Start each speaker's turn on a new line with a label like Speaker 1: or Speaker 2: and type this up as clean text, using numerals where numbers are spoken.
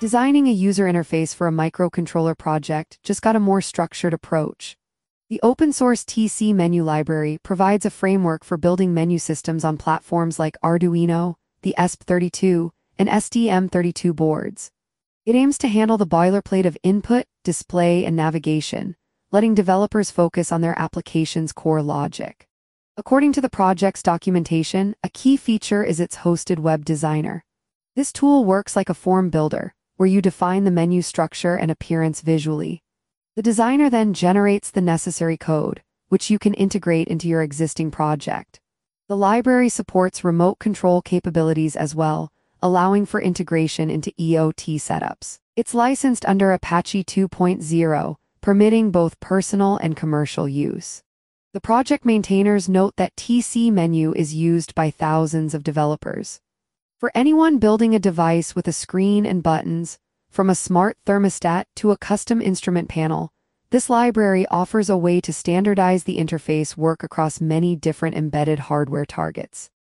Speaker 1: Designing a user interface for a microcontroller project just got a more structured approach. The open-source TC menu library provides a framework for building menu systems on platforms like Arduino, the ESP32, and STM32 boards. It aims to handle the boilerplate of input, display, and navigation, letting developers focus on their application's core logic. According to the project's documentation, a key feature is its hosted web designer. This tool works like a form builder, where you define the menu structure and appearance visually. The designer then generates the necessary code, which you can integrate into your existing project. The library supports remote control capabilities as well, allowing for integration into EOT setups. It's licensed under Apache 2.0, permitting both personal and commercial use. The project maintainers note that TC menu is used by thousands of developers. For anyone building a device with a screen and buttons, from a smart thermostat to a custom instrument panel, this library offers a way to standardize the interface work across many different embedded hardware targets.